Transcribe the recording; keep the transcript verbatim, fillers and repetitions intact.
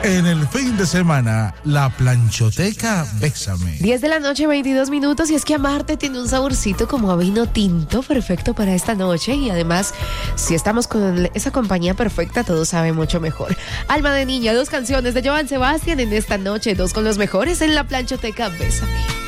En el fin de semana, la planchoteca Bésame. diez de la noche, veintidós minutos, y es que amarte tiene un saborcito como a vino tinto, perfecto para esta noche, y además, si estamos con esa compañía perfecta, todo sabe mucho mejor. Alma de niña, dos canciones de Joan Sebastián en esta noche, dos con los mejores en la planchoteca Bésame.